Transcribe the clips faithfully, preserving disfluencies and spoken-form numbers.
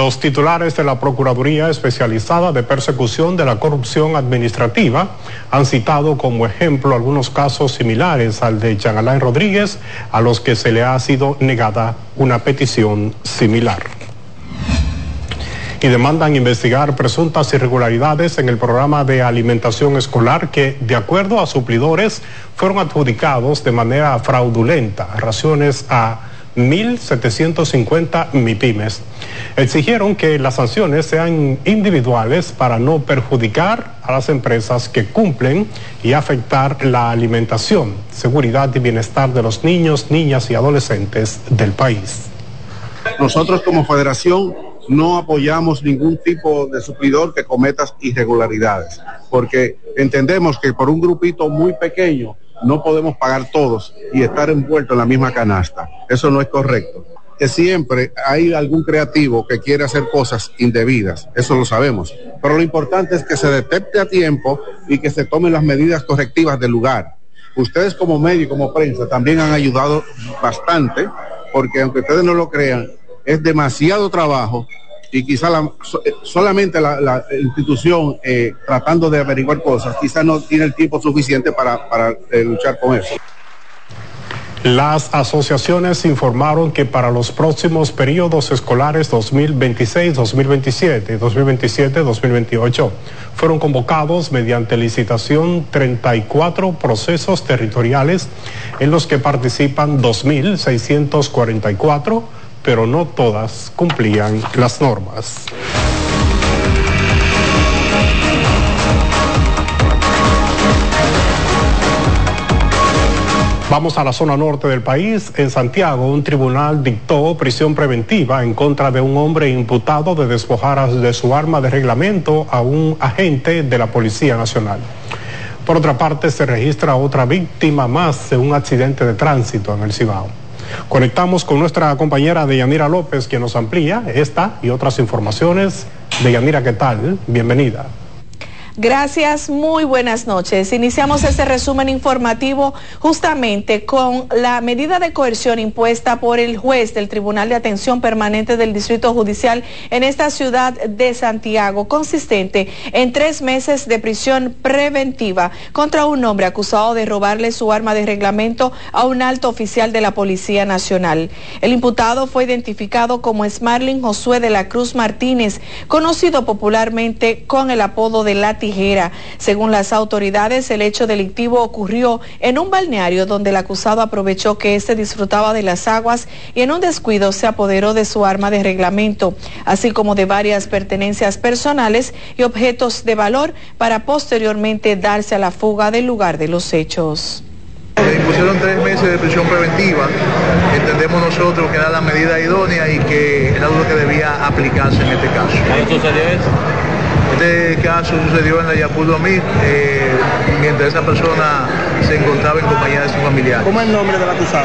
Los titulares de la Procuraduría Especializada de Persecución de la Corrupción Administrativa han citado como ejemplo algunos casos similares al de Jean Alain Rodríguez, a los que se le ha sido negada una petición similar. Y demandan investigar presuntas irregularidades en el programa de alimentación escolar que, de acuerdo a suplidores, fueron adjudicados de manera fraudulenta, raciones a mil setecientos cincuenta MIPYMES. Exigieron que las sanciones sean individuales para no perjudicar a las empresas que cumplen y afectar la alimentación, seguridad y bienestar de los niños, niñas y adolescentes del país. Nosotros como federación no apoyamos ningún tipo de suplidor que cometa irregularidades, porque entendemos que por un grupito muy pequeño no podemos pagar todos y estar envueltos en la misma canasta. Eso no es correcto. Que siempre hay algún creativo que quiere hacer cosas indebidas, eso lo sabemos. Pero lo importante es que se detecte a tiempo y que se tomen las medidas correctivas del lugar. Ustedes como medio y como prensa también han ayudado bastante, porque aunque ustedes no lo crean, es demasiado trabajo y quizá la, solamente la, la institución eh, tratando de averiguar cosas, quizá no tiene el tiempo suficiente para, para eh, luchar con eso. Las asociaciones informaron que para los próximos periodos escolares dos mil veintiséis, dos mil veintisiete y dos mil veintisiete, dos mil veintiocho fueron convocados mediante licitación treinta y cuatro procesos territoriales en los que participan dos mil seiscientos cuarenta y cuatro, pero no todas cumplían las normas. Vamos a la zona norte del país. En Santiago, un tribunal dictó prisión preventiva en contra de un hombre imputado de despojar de su arma de reglamento a un agente de la Policía Nacional. Por otra parte, se registra otra víctima más de un accidente de tránsito en el Cibao. Conectamos con nuestra compañera Deyanira López, quien nos amplía esta y otras informaciones. Deyanira, ¿qué tal? Bienvenida. Gracias, muy buenas noches. Iniciamos este resumen informativo justamente con la medida de coerción impuesta por el juez del Tribunal de Atención Permanente del Distrito Judicial en esta ciudad de Santiago, consistente en tres meses de prisión preventiva contra un hombre acusado de robarle su arma de reglamento a un alto oficial de la Policía Nacional. El imputado fue identificado como Smarlin Josué de la Cruz Martínez, conocido popularmente con el apodo de La Tijera. Según las autoridades, el hecho delictivo ocurrió en un balneario donde el acusado aprovechó que éste disfrutaba de las aguas y en un descuido se apoderó de su arma de reglamento, así como de varias pertenencias personales y objetos de valor para posteriormente darse a la fuga del lugar de los hechos. Le impusieron tres meses de prisión preventiva. Entendemos nosotros que era la medida idónea y que era lo que debía aplicarse en este caso. ¿Cuándo sucedió eso? Este caso sucedió en la Yapur Domit, eh, mientras esa persona se encontraba en compañía de su familiar. ¿Cómo es el nombre del acusado?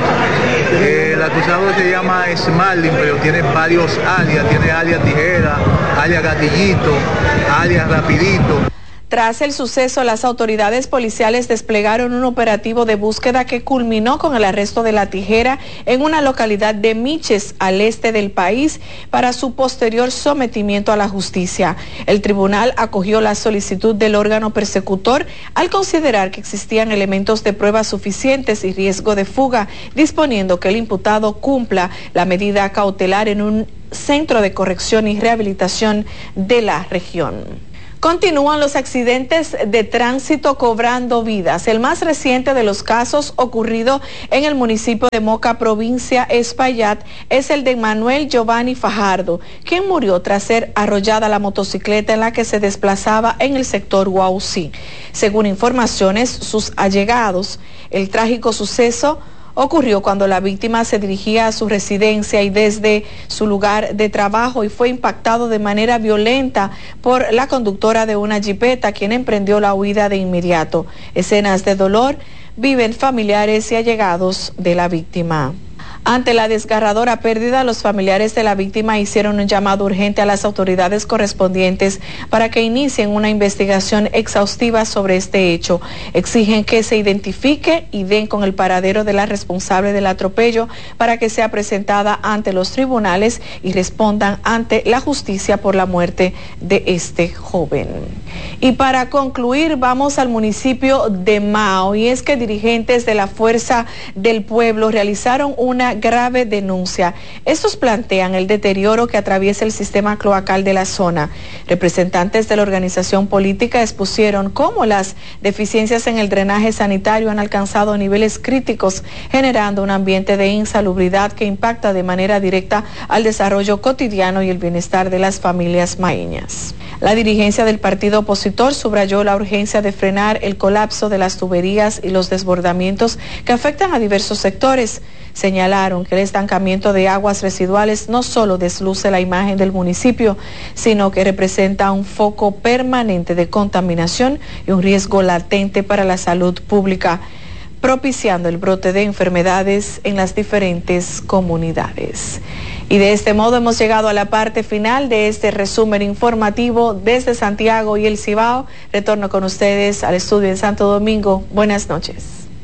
Eh, el acusado se llama Smarlin, pero tiene varios alias. Tiene alias Tijera, alias Gatillito, alias Rapidito. Tras el suceso, las autoridades policiales desplegaron un operativo de búsqueda que culminó con el arresto de La Tijera en una localidad de Miches, al este del país, para su posterior sometimiento a la justicia. El tribunal acogió la solicitud del órgano persecutor al considerar que existían elementos de prueba suficientes y riesgo de fuga, disponiendo que el imputado cumpla la medida cautelar en un centro de corrección y rehabilitación de la región. Continúan los accidentes de tránsito cobrando vidas. El más reciente de los casos ocurrido en el municipio de Moca, provincia Espaillat, es el de Manuel Giovanni Fajardo, quien murió tras ser arrollada la motocicleta en la que se desplazaba en el sector Guaucí. Según informaciones, sus allegados, el trágico suceso ocurrió cuando la víctima se dirigía a su residencia y desde su lugar de trabajo y fue impactado de manera violenta por la conductora de una jipeta, quien emprendió la huida de inmediato. Escenas de dolor viven familiares y allegados de la víctima. Ante la desgarradora pérdida, los familiares de la víctima hicieron un llamado urgente a las autoridades correspondientes para que inicien una investigación exhaustiva sobre este hecho. Exigen que se identifique y den con el paradero de la responsable del atropello para que sea presentada ante los tribunales y respondan ante la justicia por la muerte de este joven. Y para concluir, vamos al municipio de Mao, y es que dirigentes de la Fuerza del Pueblo realizaron una grave denuncia. Estos plantean el deterioro que atraviesa el sistema cloacal de la zona. Representantes de la organización política expusieron cómo las deficiencias en el drenaje sanitario han alcanzado niveles críticos, generando un ambiente de insalubridad que impacta de manera directa al desarrollo cotidiano y el bienestar de las familias maeñas. La dirigencia del partido opositor subrayó la urgencia de frenar el colapso de las tuberías y los desbordamientos que afectan a diversos sectores. Señalaron que el estancamiento de aguas residuales no solo desluce la imagen del municipio, sino que representa un foco permanente de contaminación y un riesgo latente para la salud pública, propiciando el brote de enfermedades en las diferentes comunidades. Y de este modo hemos llegado a la parte final de este resumen informativo desde Santiago y el Cibao. Retorno con ustedes al estudio en Santo Domingo. Buenas noches.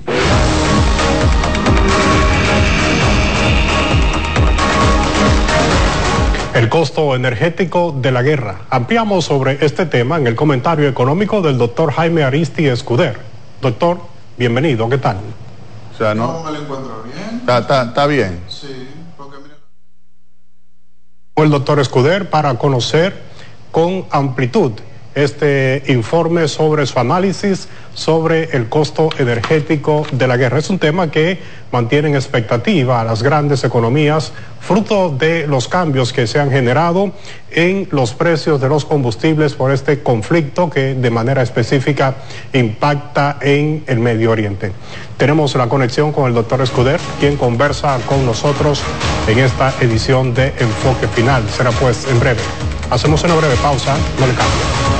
El costo energético de la guerra. Ampliamos sobre este tema en el comentario económico del doctor Jaime Aristi Escuder. Doctor, bienvenido, ¿qué tal? O sea, no, no me lo encuentro bien. Está, está, está bien. Sí, porque mira. El doctor Escuder para conocer con amplitud este informe sobre su análisis sobre el costo energético de la guerra. Es un tema que mantiene en expectativa a las grandes economías, fruto de los cambios que se han generado en los precios de los combustibles por este conflicto que de manera específica impacta en el Medio Oriente. Tenemos la conexión con el doctor Escuder, quien conversa con nosotros en esta edición de Enfoque Final. Será pues en breve. Hacemos una breve pausa, no le cambie.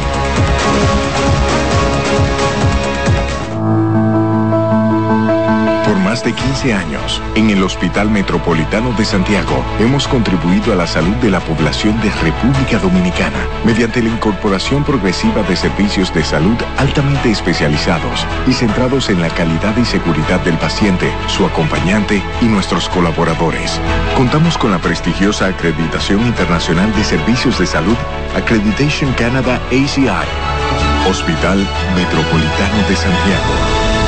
Por más de quince años, en el Hospital Metropolitano de Santiago, hemos contribuido a la salud de la población de República Dominicana mediante la incorporación progresiva de servicios de salud altamente especializados y centrados en la calidad y seguridad del paciente, su acompañante y nuestros colaboradores. Contamos con la prestigiosa acreditación internacional de servicios de salud Accreditation Canada A C I. Hospital Metropolitano de Santiago.